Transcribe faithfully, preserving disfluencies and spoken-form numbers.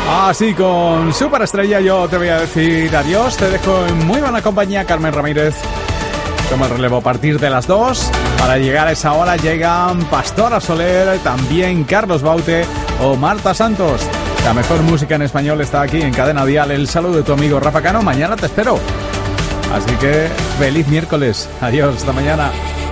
Así con Superestrella yo te voy a decir adiós. Te dejo en muy buena compañía. Carmen Ramírez toma el relevo a partir de las dos. Para llegar a esa hora llegan Pastora Soler, también Carlos Baute o Marta Santos. La mejor música en español está aquí en Cadena Dial. El saludo de tu amigo Rafa Cano. Mañana te espero. Así que feliz miércoles. Adiós, hasta mañana.